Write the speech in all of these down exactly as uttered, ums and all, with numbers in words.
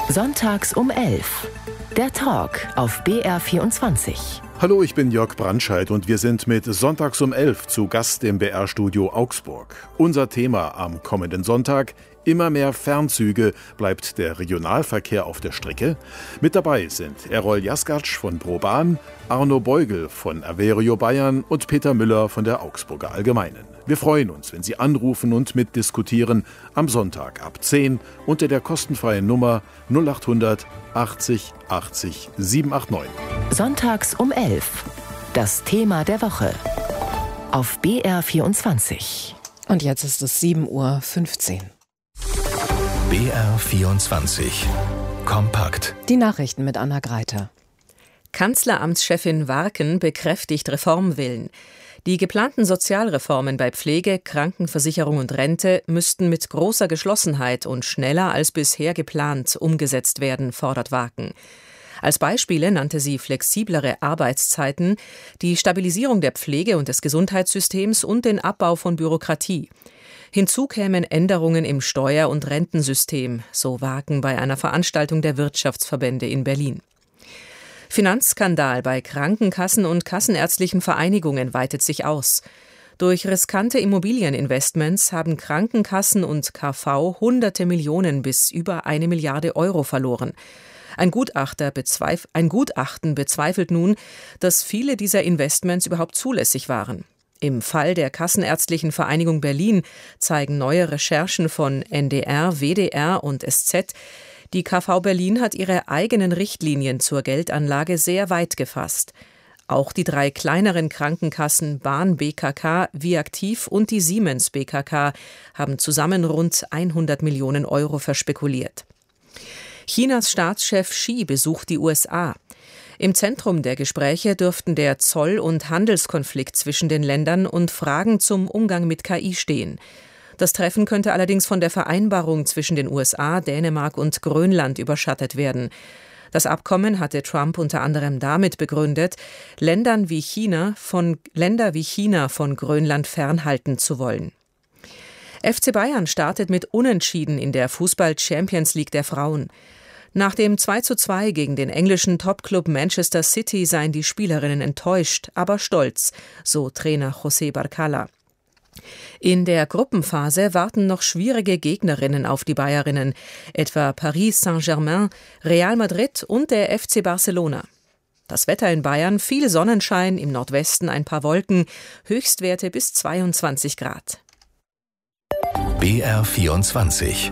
Sonntags um elf. Der Talk auf B R vierundzwanzig. Hallo, ich bin Jörg Brandscheid und wir sind mit Sonntags um elf zu Gast im B R-Studio Augsburg. Unser Thema am kommenden Sonntag: immer mehr Fernzüge. Bleibt der Regionalverkehr auf der Strecke? Mit dabei sind Errol Jaskatsch von ProBahn, Arno Beugel von Averio Bayern und Peter Müller von der Augsburger Allgemeinen. Wir freuen uns, wenn Sie anrufen und mitdiskutieren am Sonntag ab zehn unter der kostenfreien Nummer null acht hundert achtzig achtzig sieben acht neun. Sonntags um elf. Das Thema der Woche. Auf B R vierundzwanzig. Und jetzt ist es sieben Uhr fünfzehn. B R vierundzwanzig. Kompakt. Die Nachrichten mit Anna Greiter. Kanzleramtschefin Warken bekräftigt Reformwillen. Die geplanten Sozialreformen bei Pflege, Krankenversicherung und Rente müssten mit großer Geschlossenheit und schneller als bisher geplant umgesetzt werden, fordert Warken. Als Beispiele nannte sie flexiblere Arbeitszeiten, die Stabilisierung der Pflege- und des Gesundheitssystems und den Abbau von Bürokratie. Hinzu kämen Änderungen im Steuer- und Rentensystem, so Warken bei einer Veranstaltung der Wirtschaftsverbände in Berlin. Finanzskandal bei Krankenkassen und kassenärztlichen Vereinigungen weitet sich aus. Durch riskante Immobilieninvestments haben Krankenkassen und K V hunderte Millionen bis über eine Milliarde Euro verloren. Ein, Gutachter bezweif- ein Gutachten bezweifelt nun, dass viele dieser Investments überhaupt zulässig waren. Im Fall der Kassenärztlichen Vereinigung Berlin zeigen neue Recherchen von N D R, W D R und S Z, die K V Berlin hat ihre eigenen Richtlinien zur Geldanlage sehr weit gefasst. Auch die drei kleineren Krankenkassen Bahn B K K, Viaktiv und die Siemens B K K haben zusammen rund hundert Millionen Euro verspekuliert. Chinas Staatschef Xi besucht die U S A. Im Zentrum der Gespräche dürften der Zoll- und Handelskonflikt zwischen den Ländern und Fragen zum Umgang mit K I stehen. Das Treffen könnte allerdings von der Vereinbarung zwischen den U S A, Dänemark und Grönland überschattet werden. Das Abkommen hatte Trump unter anderem damit begründet, Ländern wie China von, Länder wie China von Grönland fernhalten zu wollen. F C Bayern startet mit Unentschieden in der Fußball-Champions League der Frauen. Nach dem zwei zu zwei gegen den englischen Topclub Manchester City seien die Spielerinnen enttäuscht, aber stolz, so Trainer José Barcala. In der Gruppenphase warten noch schwierige Gegnerinnen auf die Bayerinnen, etwa Paris Saint-Germain, Real Madrid und der F C Barcelona. Das Wetter in Bayern: viel Sonnenschein, im Nordwesten ein paar Wolken, Höchstwerte bis zweiundzwanzig Grad. B R vierundzwanzig.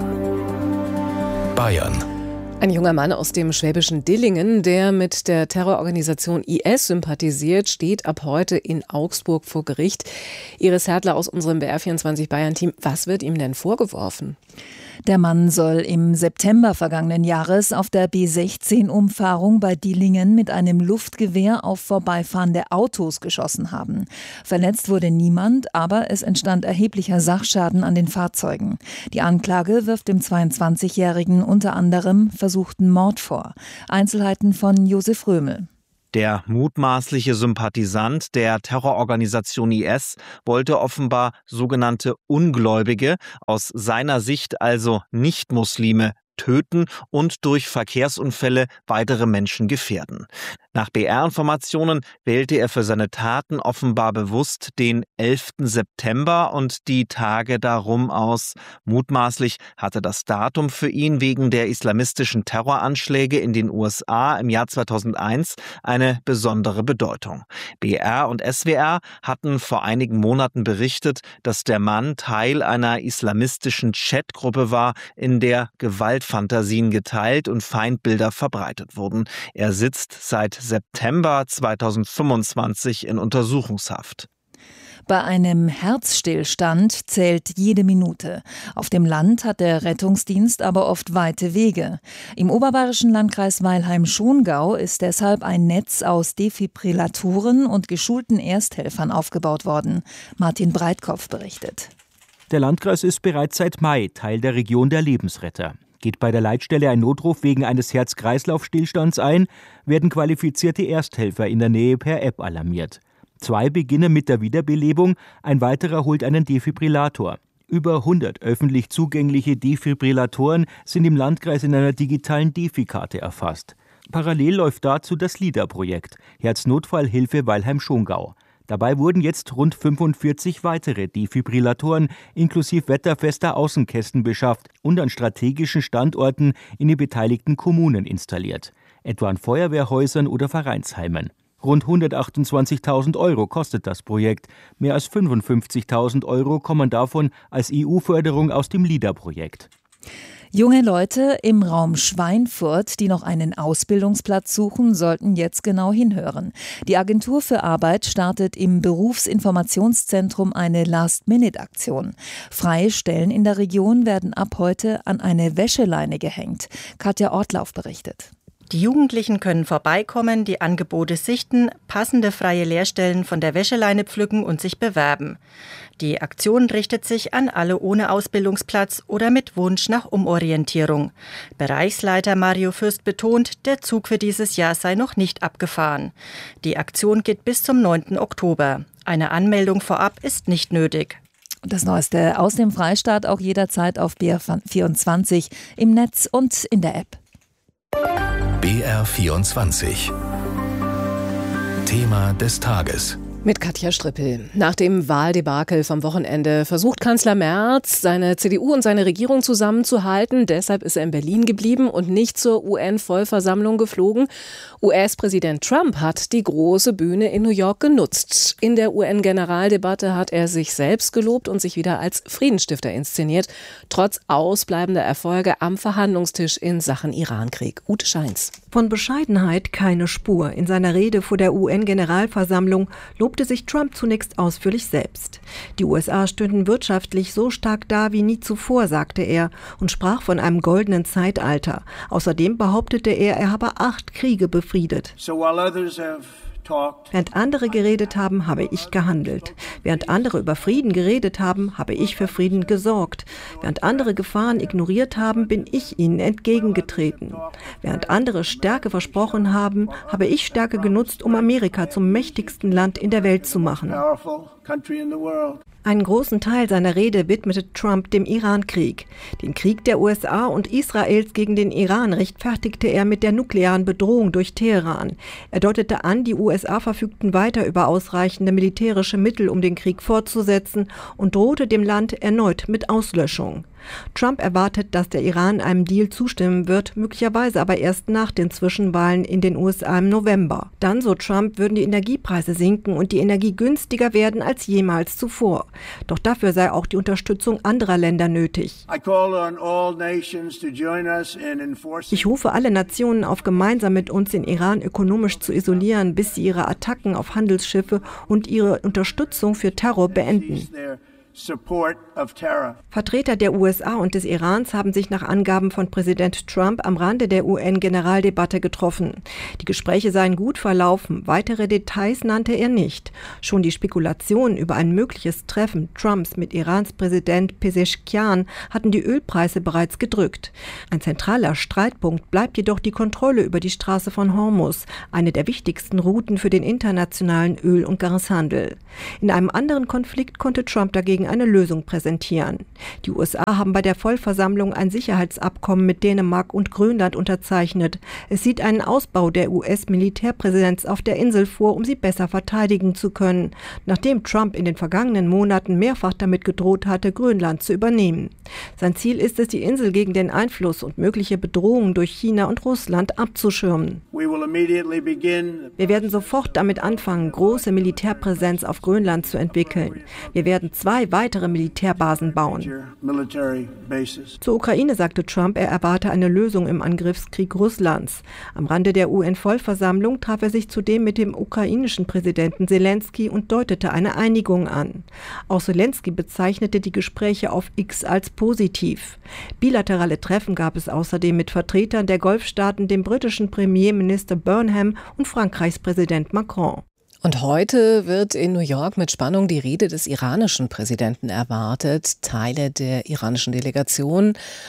Bayern. Ein junger Mann aus dem schwäbischen Dillingen, der mit der Terrororganisation I S sympathisiert, steht ab heute in Augsburg vor Gericht. Iris Hertler aus unserem B R vierundzwanzig Bayern-Team, was wird ihm denn vorgeworfen? Der Mann soll im September vergangenen Jahres auf der B sechzehn-Umfahrung bei Dillingen mit einem Luftgewehr auf vorbeifahrende Autos geschossen haben. Verletzt wurde niemand, aber es entstand erheblicher Sachschaden an den Fahrzeugen. Die Anklage wirft dem zweiundzwanzigjährigen unter anderem versuchten Mord vor. Einzelheiten von Josef Römel. Der mutmaßliche Sympathisant der Terrororganisation I S wollte offenbar sogenannte Ungläubige, aus seiner Sicht also Nicht-Muslime, töten und durch Verkehrsunfälle weitere Menschen gefährden. Nach B R-Informationen wählte er für seine Taten offenbar bewusst den elften September und die Tage darum aus. Mutmaßlich hatte das Datum für ihn wegen der islamistischen Terroranschläge in den U S A im Jahr zweitausendeins eine besondere Bedeutung. B R und S W R hatten vor einigen Monaten berichtet, dass der Mann Teil einer islamistischen Chatgruppe war, in der Gewaltfantasien geteilt und Feindbilder verbreitet wurden. Er sitzt seit September zweitausendfünfundzwanzig in Untersuchungshaft. Bei einem Herzstillstand zählt jede Minute. Auf dem Land hat der Rettungsdienst aber oft weite Wege. Im oberbayerischen Landkreis Weilheim-Schongau ist deshalb ein Netz aus Defibrillatoren und geschulten Ersthelfern aufgebaut worden. Martin Breitkopf berichtet. Der Landkreis ist bereits seit Mai Teil der Region der Lebensretter. Geht bei der Leitstelle ein Notruf wegen eines Herz-Kreislauf-Stillstands ein, werden qualifizierte Ersthelfer in der Nähe per App alarmiert. Zwei beginnen mit der Wiederbelebung, ein weiterer holt einen Defibrillator. Über hundert öffentlich zugängliche Defibrillatoren sind im Landkreis in einer digitalen Defi-Karte erfasst. Parallel läuft dazu das LIDA-Projekt, Herznotfallhilfe Weilheim-Schongau. Dabei wurden jetzt rund fünfundvierzig weitere Defibrillatoren inklusive wetterfester Außenkästen beschafft und an strategischen Standorten in den beteiligten Kommunen installiert, etwa an Feuerwehrhäusern oder Vereinsheimen. Rund hundertachtundzwanzigtausend Euro kostet das Projekt. Mehr als fünfundfünfzigtausend Euro kommen davon als E U-Förderung aus dem LIDA-Projekt. Junge Leute im Raum Schweinfurt, die noch einen Ausbildungsplatz suchen, sollten jetzt genau hinhören. Die Agentur für Arbeit startet im Berufsinformationszentrum eine Last-Minute-Aktion. Freie Stellen in der Region werden ab heute an eine Wäscheleine gehängt. Katja Ortlauf berichtet. Die Jugendlichen können vorbeikommen, die Angebote sichten, passende freie Lehrstellen von der Wäscheleine pflücken und sich bewerben. Die Aktion richtet sich an alle ohne Ausbildungsplatz oder mit Wunsch nach Umorientierung. Bereichsleiter Mario Fürst betont, der Zug für dieses Jahr sei noch nicht abgefahren. Die Aktion geht bis zum neunten Oktober. Eine Anmeldung vorab ist nicht nötig. Das Neueste aus dem Freistaat auch jederzeit auf B R vierundzwanzig im Netz und in der App. B R vierundzwanzig. Thema des Tages. Mit Katja Strippel. Nach dem Wahldebakel vom Wochenende versucht Kanzler Merz, seine C D U und seine Regierung zusammenzuhalten. Deshalb ist er in Berlin geblieben und nicht zur U N-Vollversammlung geflogen. U S-Präsident Trump hat die große Bühne in New York genutzt. In der U N-Generaldebatte hat er sich selbst gelobt und sich wieder als Friedensstifter inszeniert, trotz ausbleibender Erfolge am Verhandlungstisch in Sachen Irankrieg. Ute Scheins. Von Bescheidenheit keine Spur. In seiner Rede vor der U N-Generalversammlung lobte sich Trump zunächst ausführlich selbst. Die U S A stünden wirtschaftlich so stark da wie nie zuvor, sagte er und sprach von einem goldenen Zeitalter. Außerdem behauptete er, er habe acht Kriege befriedet. So while others have Während andere geredet haben, habe ich gehandelt. Während andere über Frieden geredet haben, habe ich für Frieden gesorgt. Während andere Gefahren ignoriert haben, bin ich ihnen entgegengetreten. Während andere Stärke versprochen haben, habe ich Stärke genutzt, um Amerika zum mächtigsten Land in der Welt zu machen. Einen großen Teil seiner Rede widmete Trump dem Irankrieg. Den Krieg der U S A und Israels gegen den Iran rechtfertigte er mit der nuklearen Bedrohung durch Teheran. Er deutete an, die U S A verfügten weiter über ausreichende militärische Mittel, um den Krieg fortzusetzen, und drohte dem Land erneut mit Auslöschung. Trump erwartet, dass der Iran einem Deal zustimmen wird, möglicherweise aber erst nach den Zwischenwahlen in den U S A im November. Dann, so Trump, würden die Energiepreise sinken und die Energie günstiger werden als jemals zuvor. Doch dafür sei auch die Unterstützung anderer Länder nötig. Ich rufe alle Nationen auf, gemeinsam mit uns den Iran ökonomisch zu isolieren, bis sie ihre Attacken auf Handelsschiffe und ihre Unterstützung für Terror beenden. Vertreter der U S A und des Irans haben sich nach Angaben von Präsident Trump am Rande der U N-Generaldebatte getroffen. Die Gespräche seien gut verlaufen. Weitere Details nannte er nicht. Schon die Spekulationen über ein mögliches Treffen Trumps mit Irans Präsident Pezeshkian hatten die Ölpreise bereits gedrückt. Ein zentraler Streitpunkt bleibt jedoch die Kontrolle über die Straße von Hormuz, eine der wichtigsten Routen für den internationalen Öl- und Gashandel. In einem anderen Konflikt konnte Trump dagegen eine Lösung präsentieren. Die U S A haben bei der Vollversammlung ein Sicherheitsabkommen mit Dänemark und Grönland unterzeichnet. Es sieht einen Ausbau der U S-Militärpräsenz auf der Insel vor, um sie besser verteidigen zu können, nachdem Trump in den vergangenen Monaten mehrfach damit gedroht hatte, Grönland zu übernehmen. Sein Ziel ist es, die Insel gegen den Einfluss und mögliche Bedrohungen durch China und Russland abzuschirmen. Wir werden sofort damit anfangen, große Militärpräsenz auf Grönland zu entwickeln. Wir werden zwei weitere Militärbasen bauen. Zur Ukraine sagte Trump, er erwarte eine Lösung im Angriffskrieg Russlands. Am Rande der U N-Vollversammlung traf er sich zudem mit dem ukrainischen Präsidenten Selenskyj und deutete eine Einigung an. Auch Selenskyj bezeichnete die Gespräche auf X als positiv. Bilaterale Treffen gab es außerdem mit Vertretern der Golfstaaten, dem britischen Premierminister Burnham und Frankreichs Präsident Macron. Und heute wird in New York mit Spannung die Rede des iranischen Präsidenten erwartet. Teile der iranischen Delegation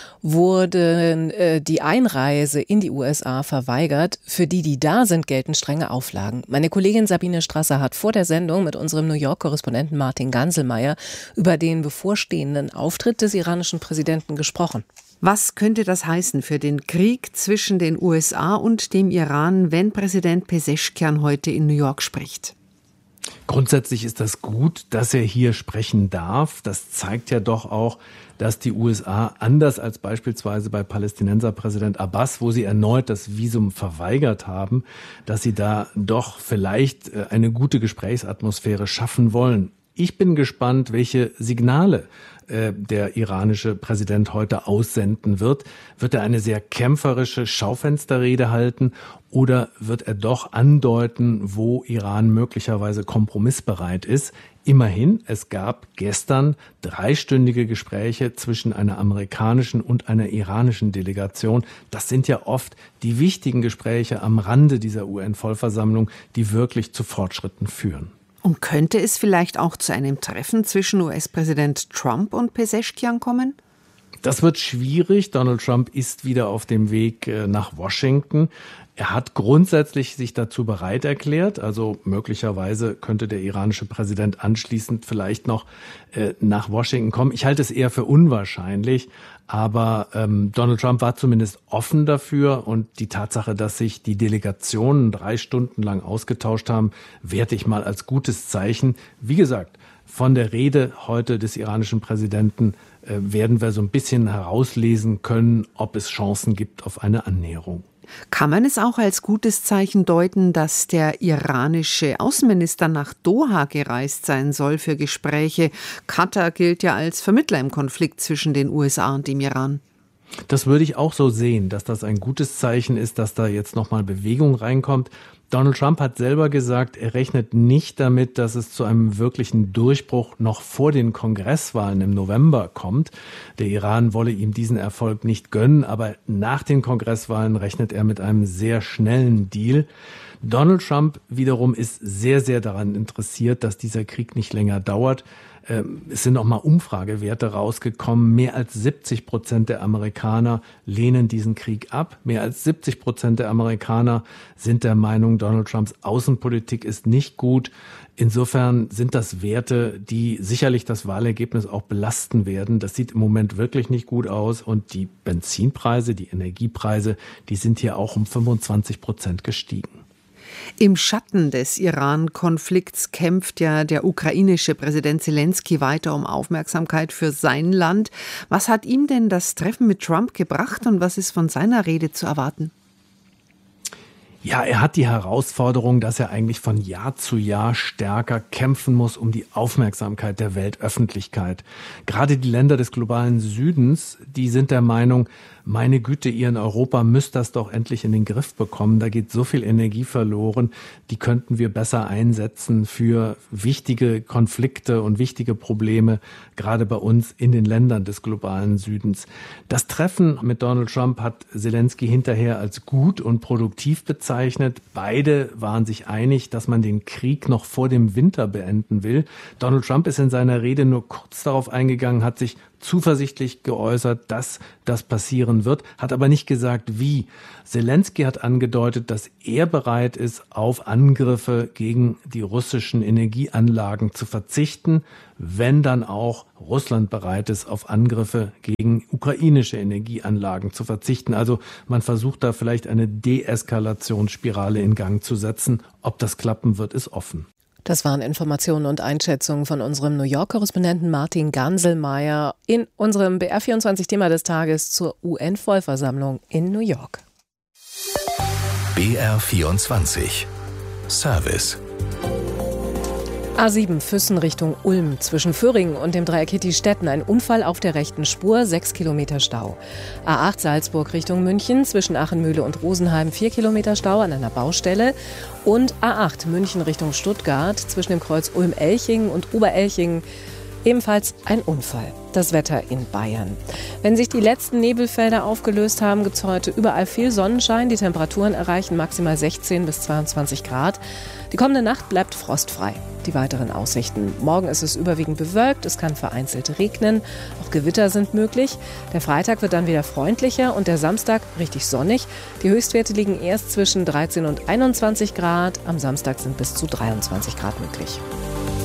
wurden äh, die Einreise in die U S A verweigert. Für die, die da sind, gelten strenge Auflagen. Meine Kollegin Sabine Strasser hat vor der Sendung mit unserem New York-Korrespondenten Martin Ganselmeier über den bevorstehenden Auftritt des iranischen Präsidenten gesprochen. Was könnte das heißen für den Krieg zwischen den U S A und dem Iran, wenn Präsident Peseschkian heute in New York spricht? Grundsätzlich ist das gut, dass er hier sprechen darf. Das zeigt ja doch auch, dass die U S A, anders als beispielsweise bei Palästinenserpräsident Abbas, wo sie erneut das Visum verweigert haben, dass sie da doch vielleicht eine gute Gesprächsatmosphäre schaffen wollen. Ich bin gespannt, welche Signale äh, der iranische Präsident heute aussenden wird. Wird er eine sehr kämpferische Schaufensterrede halten oder wird er doch andeuten, wo Iran möglicherweise kompromissbereit ist? Immerhin, es gab gestern dreistündige Gespräche zwischen einer amerikanischen und einer iranischen Delegation. Das sind ja oft die wichtigen Gespräche am Rande dieser U N-Vollversammlung, die wirklich zu Fortschritten führen. Und könnte es vielleicht auch zu einem Treffen zwischen U S-Präsident Trump und Peseschkian kommen? Das wird schwierig. Donald Trump ist wieder auf dem Weg nach Washington. Er hat grundsätzlich sich dazu bereit erklärt. Also möglicherweise könnte der iranische Präsident anschließend vielleicht noch äh, nach Washington kommen. Ich halte es eher für unwahrscheinlich. Aber ähm, Donald Trump war zumindest offen dafür. Und die Tatsache, dass sich die Delegationen drei Stunden lang ausgetauscht haben, werte ich mal als gutes Zeichen. Wie gesagt, von der Rede heute des iranischen Präsidenten äh, werden wir so ein bisschen herauslesen können, ob es Chancen gibt auf eine Annäherung. Kann man es auch als gutes Zeichen deuten, dass der iranische Außenminister nach Doha gereist sein soll für Gespräche? Katar gilt ja als Vermittler im Konflikt zwischen den U S A und dem Iran. Das würde ich auch so sehen, dass das ein gutes Zeichen ist, dass da jetzt nochmal Bewegung reinkommt. Donald Trump hat selber gesagt, er rechnet nicht damit, dass es zu einem wirklichen Durchbruch noch vor den Kongresswahlen im November kommt. Der Iran wolle ihm diesen Erfolg nicht gönnen, aber nach den Kongresswahlen rechnet er mit einem sehr schnellen Deal. Donald Trump wiederum ist sehr, sehr daran interessiert, dass dieser Krieg nicht länger dauert. Es sind auch mal Umfragewerte rausgekommen. Mehr als siebzig Prozent der Amerikaner lehnen diesen Krieg ab. Mehr als siebzig Prozent der Amerikaner sind der Meinung, Donald Trumps Außenpolitik ist nicht gut. Insofern sind das Werte, die sicherlich das Wahlergebnis auch belasten werden. Das sieht im Moment wirklich nicht gut aus. Und die Benzinpreise, die Energiepreise, die sind hier auch um fünfundzwanzig Prozent gestiegen. Im Schatten des Iran-Konflikts kämpft ja der ukrainische Präsident Zelensky weiter um Aufmerksamkeit für sein Land. Was hat ihm denn das Treffen mit Trump gebracht und was ist von seiner Rede zu erwarten? Ja, er hat die Herausforderung, dass er eigentlich von Jahr zu Jahr stärker kämpfen muss um die Aufmerksamkeit der Weltöffentlichkeit. Gerade die Länder des globalen Südens, die sind der Meinung, meine Güte, ihr in Europa müsst das doch endlich in den Griff bekommen. Da geht so viel Energie verloren. Die könnten wir besser einsetzen für wichtige Konflikte und wichtige Probleme, gerade bei uns in den Ländern des globalen Südens. Das Treffen mit Donald Trump hat Zelensky hinterher als gut und produktiv bezeichnet. Beide waren sich einig, dass man den Krieg noch vor dem Winter beenden will. Donald Trump ist in seiner Rede nur kurz darauf eingegangen, hat sich zuversichtlich geäußert, dass das passieren wird, hat aber nicht gesagt, wie. Zelensky hat angedeutet, dass er bereit ist, auf Angriffe gegen die russischen Energieanlagen zu verzichten, wenn dann auch Russland bereit ist, auf Angriffe gegen ukrainische Energieanlagen zu verzichten. Also man versucht da vielleicht eine Deeskalationsspirale in Gang zu setzen. Ob das klappen wird, ist offen. Das waren Informationen und Einschätzungen von unserem New York-Korrespondenten Martin Ganselmeier in unserem B R vierundzwanzig-Thema des Tages zur U N-Vollversammlung in New York. B R vierundzwanzig Service. A sieben Füssen Richtung Ulm. Zwischen Föhringen und dem Dreieck Hitti-Stetten ein Unfall auf der rechten Spur, sechs Kilometer Stau. A acht Salzburg Richtung München, zwischen Achenmühle und Rosenheim vier Kilometer Stau an einer Baustelle. Und A acht München Richtung Stuttgart, zwischen dem Kreuz Ulm-Elching und Oberelching Ebenfalls ein Unfall. Das Wetter in Bayern. Wenn sich die letzten Nebelfelder aufgelöst haben, gibt es heute überall viel Sonnenschein. Die Temperaturen erreichen maximal sechzehn bis zweiundzwanzig Grad. Die kommende Nacht bleibt frostfrei. Die weiteren Aussichten. Morgen ist es überwiegend bewölkt, es kann vereinzelt regnen. Auch Gewitter sind möglich. Der Freitag wird dann wieder freundlicher und der Samstag richtig sonnig. Die Höchstwerte liegen erst zwischen dreizehn und einundzwanzig Grad. Am Samstag sind bis zu dreiundzwanzig Grad möglich.